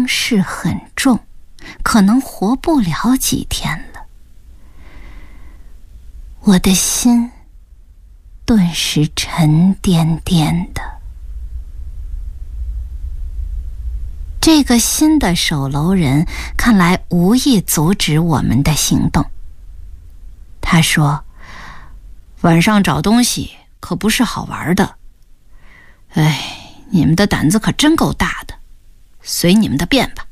伤势很重，可能活不了几天了。我的心顿时沉甸甸的。这个新的守楼人看来无意阻止我们的行动。他说：“晚上找东西可不是好玩的。哎，你们的胆子可真够大的，随你们的便吧。”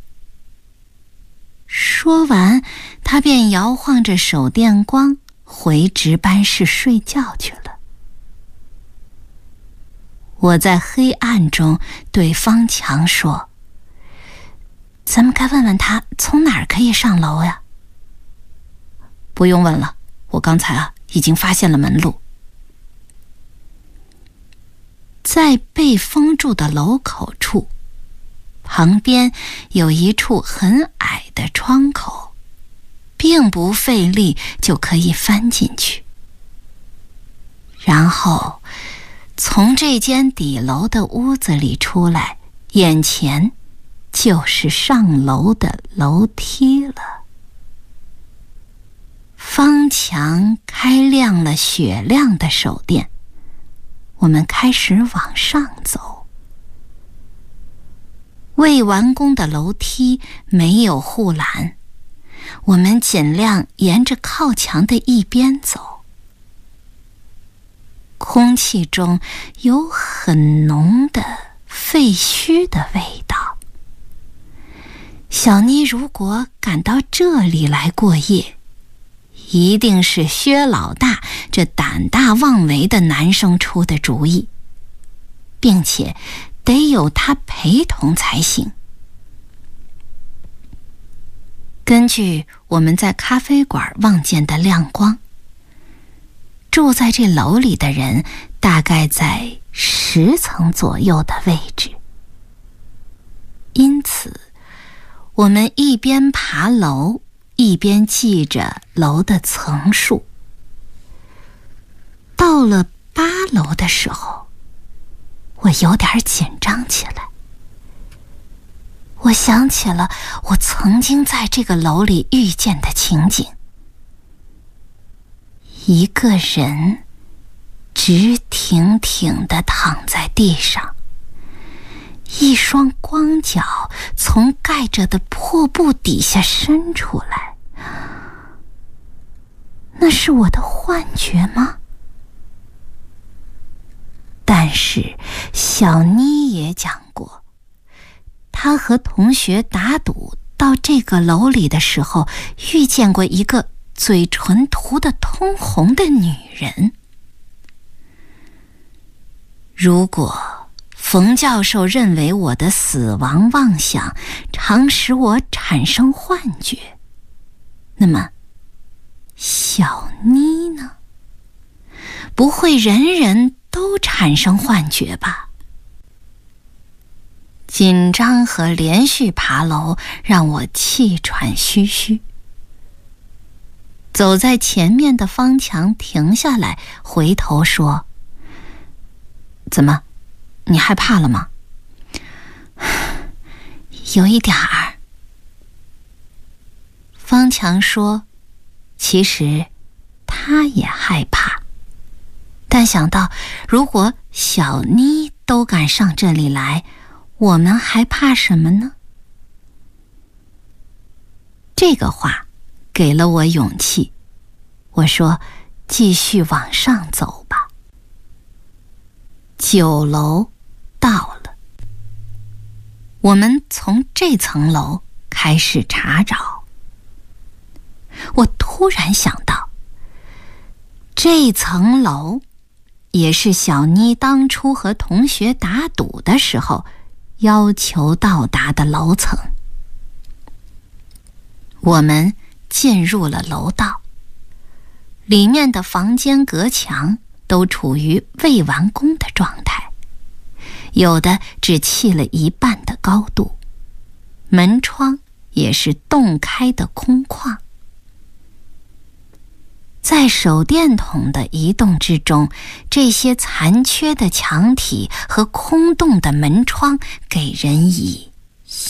说完，他便摇晃着手电光回值班室睡觉去了。我在黑暗中对方强说：“咱们该问问他从哪儿可以上楼呀？”“不用问了，我刚才已经发现了门路。”在被封住的楼口处，旁边有一处很矮的窗口，并不费力就可以翻进去。然后从这间底楼的屋子里出来，眼前就是上楼的楼梯了。方强开亮了雪亮的手电，我们开始往上走。未完工的楼梯没有护栏，我们尽量沿着靠墙的一边走。空气中有很浓的废墟的味道。小妮如果赶到这里来过夜，一定是薛老大这胆大妄为的男生出的主意，并且得有他陪同才行。根据我们在咖啡馆望见的亮光，住在这楼里的人大概在10层左右的位置。因此，我们一边爬楼，一边记着楼的层数。到了8楼的时候，我有点紧张起来。我想起了我曾经在这个楼里遇见的情景。一个人直挺挺地躺在地上，一双光脚从盖着的破布底下伸出来。那是我的幻觉吗？但是小妮也讲过，她和同学打赌到这个楼里的时候，遇见过一个嘴唇涂得通红的女人。如果冯教授认为我的死亡妄想常使我产生幻觉，那么小妮呢？不会人人都产生幻觉吧？紧张和连续爬楼让我气喘吁吁。走在前面的方强停下来，回头说：“怎么，你害怕了吗？”“有一点儿。”方强说，其实他也害怕，但想到如果小妮都敢上这里来，我们还怕什么呢？这个话给了我勇气。我说：“继续往上走吧。”9楼到了，我们从这层楼开始查找。我突然想到，这层楼也是小妮当初和同学打赌的时候要求到达的楼层。我们进入了楼道，里面的房间隔墙都处于未完工的状态，有的只砌了一半的高度，门窗也是洞开的空旷。在手电筒的移动之中，这些残缺的墙体和空洞的门窗给人以